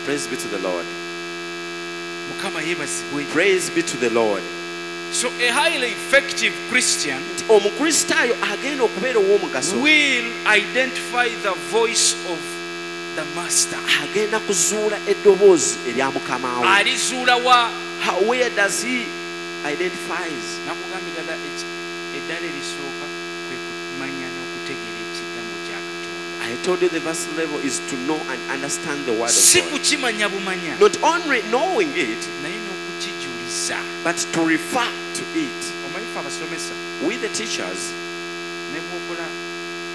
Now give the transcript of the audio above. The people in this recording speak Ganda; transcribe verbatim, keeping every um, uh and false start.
Praise be to the Lord. Mukama yebazibwe. Praise be to the Lord. So a highly effective Christian Omukristaayo agenda okubeera ow'omugaso will identify the voice of the master. agenda kuzuula eddoboozi erya mukama we. Alizuula wa? How- where does he identifies? Nakugamba eddala eddala erisooka kwe kumanya n'okutegeera ekigambo kya Katonda. I told you the verse level is to know and understand the word Si of God. kukimanya bumanya Not only knowing it, naye n'okukijuliza. but to refer to it. Omanyi ffe abasomesa We the teachers, ne bw'okola